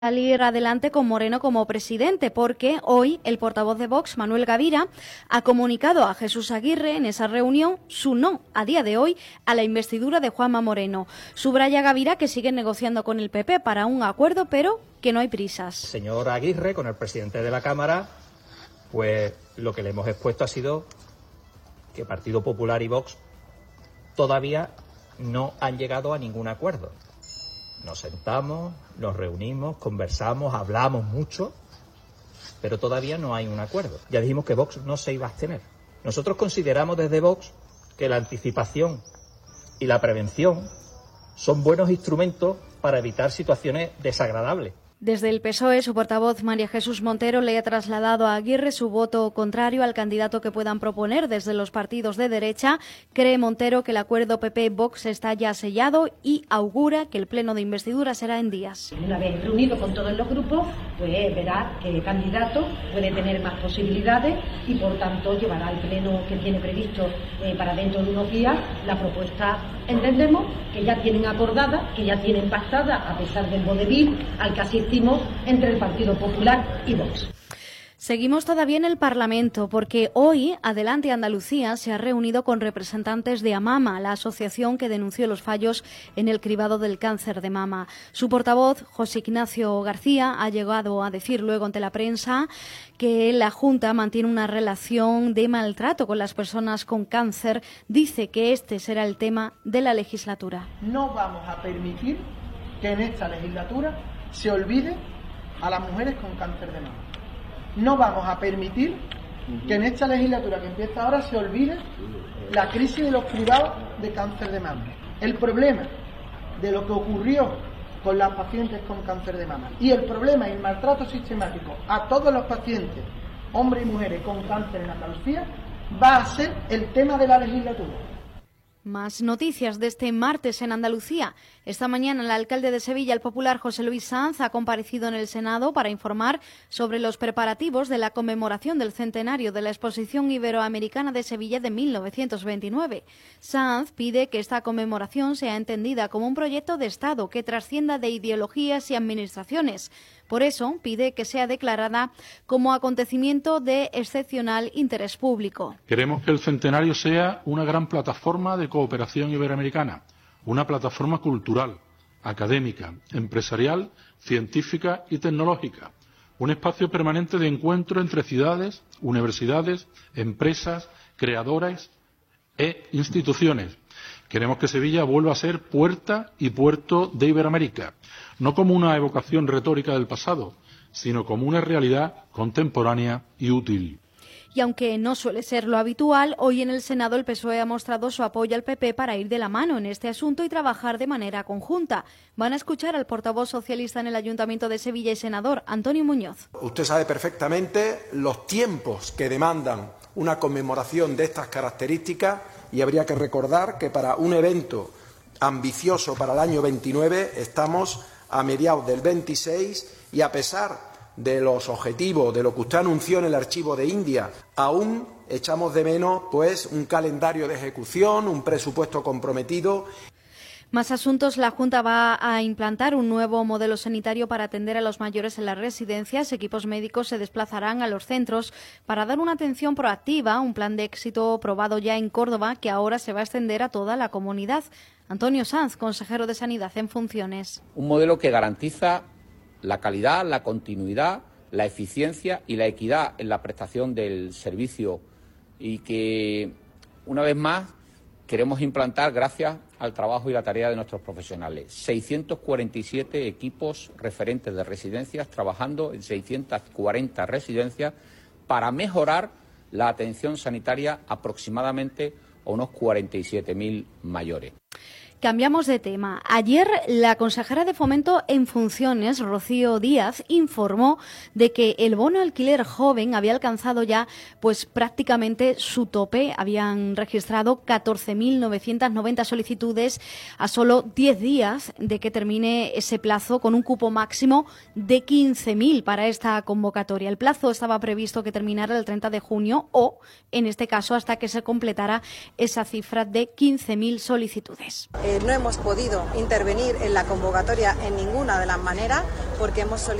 salir adelante con Moreno como presidente, porque hoy el portavoz de Vox, Manuel Gavira, ha comunicado a Jesús Aguirre en esa reunión su no, a día de hoy, a la investidura de Juanma Moreno. Subraya Gavira que sigue negociando con el PP para un acuerdo, pero que no hay prisas. Señor Aguirre, con el presidente de la Cámara, pues lo que le hemos expuesto ha sido que Partido Popular y Vox todavía no han llegado a ningún acuerdo. Nos sentamos, nos reunimos, conversamos, hablamos mucho, pero todavía no hay un acuerdo. Ya dijimos que Vox no se iba a abstener. Nosotros consideramos desde Vox que la anticipación y la prevención son buenos instrumentos para evitar situaciones desagradables. Desde el PSOE, su portavoz María Jesús Montero le ha trasladado a Aguirre su voto contrario al candidato que puedan proponer desde los partidos de derecha. Cree Montero que el acuerdo PP-Vox está ya sellado y augura que el pleno de investidura será en días. Una vez reunido con todos los grupos, pues verá que el candidato puede tener más posibilidades y por tanto llevará al pleno que tiene previsto para dentro de unos días la propuesta. Entendemos que ya tienen acordada, que ya tienen pactada, a pesar del vodevil al que asistimos entre el Partido Popular y Vox. Seguimos todavía en el Parlamento porque hoy Adelante Andalucía se ha reunido con representantes de AMAMA, la asociación que denunció los fallos en el cribado del cáncer de mama. Su portavoz, José Ignacio García, ha llegado a decir luego ante la prensa que la Junta mantiene una relación de maltrato con las personas con cáncer. Dice que este será el tema de la legislatura. No vamos a permitir que en esta legislatura se olvide a las mujeres con cáncer de mama. No vamos a permitir que en esta legislatura que empieza ahora se olvide la crisis de los cribados de cáncer de mama. El problema de lo que ocurrió con las pacientes con cáncer de mama y el problema y el maltrato sistemático a todos los pacientes, hombres y mujeres con cáncer en Andalucía, va a ser el tema de la legislatura. Más noticias de este martes en Andalucía. Esta mañana el alcalde de Sevilla, el popular José Luis Sanz, ha comparecido en el Senado para informar sobre los preparativos de la conmemoración del centenario de la Exposición Iberoamericana de Sevilla de 1929. Sanz pide que esta conmemoración sea entendida como un proyecto de Estado que trascienda de ideologías y administraciones. Por eso pide que sea declarada como acontecimiento de excepcional interés público. Queremos que el centenario sea una gran plataforma de cooperación iberoamericana, una plataforma cultural, académica, empresarial, científica y tecnológica, un espacio permanente de encuentro entre ciudades, universidades, empresas, creadoras e instituciones. Queremos que Sevilla vuelva a ser puerta y puerto de Iberoamérica, no como una evocación retórica del pasado, sino como una realidad contemporánea y útil. Y aunque no suele ser lo habitual, hoy en el Senado el PSOE ha mostrado su apoyo al PP para ir de la mano en este asunto y trabajar de manera conjunta. Van a escuchar al portavoz socialista en el Ayuntamiento de Sevilla y senador, Antonio Muñoz. Usted sabe perfectamente los tiempos que demandan una conmemoración de estas características y habría que recordar que para un evento ambicioso para el año 29 estamos a mediados del 26 y a pesar de los objetivos, de lo que usted anunció en el archivo de India, aún echamos de menos pues un calendario de ejecución, un presupuesto comprometido. Más asuntos. La Junta va a implantar un nuevo modelo sanitario para atender a los mayores en las residencias. Equipos médicos se desplazarán a los centros para dar una atención proactiva, un plan de éxito probado ya en Córdoba que ahora se va a extender a toda la comunidad. Antonio Sanz, consejero de Sanidad en funciones. Un modelo que garantiza la calidad, la continuidad, la eficiencia y la equidad en la prestación del servicio y que, una vez más, queremos implantar gracias al trabajo y la tarea de nuestros profesionales. 647 equipos referentes de residencias trabajando en 640 residencias para mejorar la atención sanitaria aproximadamente a unos 47.000 mayores. Cambiamos de tema. Ayer la consejera de Fomento en funciones, Rocío Díaz, informó de que el bono alquiler joven había alcanzado ya pues prácticamente su tope. Habían registrado 14.990 solicitudes a solo 10 días de que termine ese plazo, con un cupo máximo de 15.000 para esta convocatoria. El plazo estaba previsto que terminara el 30 de junio o, en este caso, hasta que se completara esa cifra de 15.000 solicitudes. no hemos podido intervenir en la convocatoria en ninguna de las maneras porque hemos solicitado